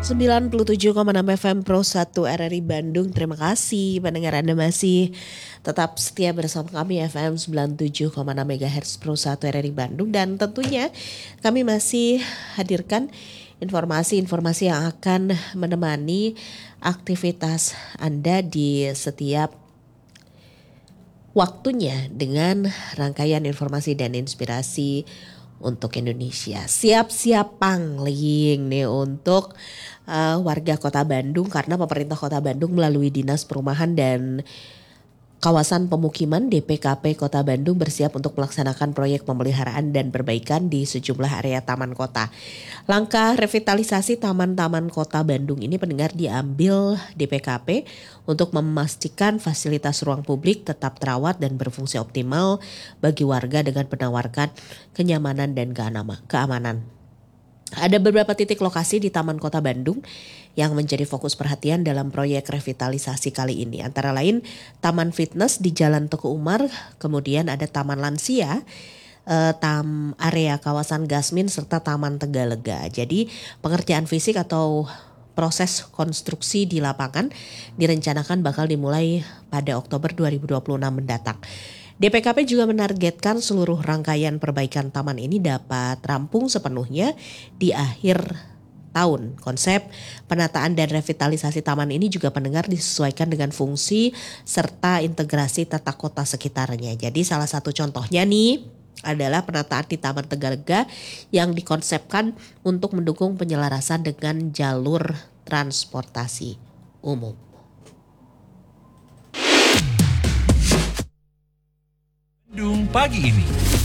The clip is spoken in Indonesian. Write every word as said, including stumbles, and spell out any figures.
sembilan puluh tujuh koma enam F M Pro satu R R I Bandung. Terima kasih pendengar Anda masih tetap setia bersama kami F M sembilan puluh tujuh koma enam MHz Pro satu R R I Bandung. Dan tentunya kami masih hadirkan informasi-informasi yang akan menemani aktivitas Anda di setiap waktunya dengan rangkaian informasi dan inspirasi untuk Indonesia. Siap-siap pangling nih untuk uh, warga Kota Bandung, karena pemerintah Kota Bandung melalui Dinas Perumahan dan Kawasan Pemukiman D P K P Kota Bandung bersiap untuk melaksanakan proyek pemeliharaan dan perbaikan di sejumlah area taman kota. Langkah revitalisasi taman-taman Kota Bandung ini pendengar diambil D P K P untuk memastikan fasilitas ruang publik tetap terawat dan berfungsi optimal bagi warga dengan menawarkan kenyamanan dan keamanan. Ada beberapa titik lokasi di Taman Kota Bandung yang menjadi fokus perhatian dalam proyek revitalisasi kali ini. Antara lain Taman Fitness di Jalan Teguh Umar, kemudian ada Taman Lansia, eh, tam area kawasan Gasmin serta Taman Tegalega. Jadi pengerjaan fisik atau proses konstruksi di lapangan direncanakan bakal dimulai pada Oktober dua ribu dua puluh enam mendatang. D P K P juga menargetkan seluruh rangkaian perbaikan taman ini dapat rampung sepenuhnya di akhir tahun. Konsep penataan dan revitalisasi taman ini juga pendengar disesuaikan dengan fungsi serta integrasi tata kota sekitarnya. Jadi salah satu contohnya nih adalah penataan di Taman Tegalega yang dikonsepkan untuk mendukung penyelarasan dengan jalur transportasi umum. Bandung pagi ini.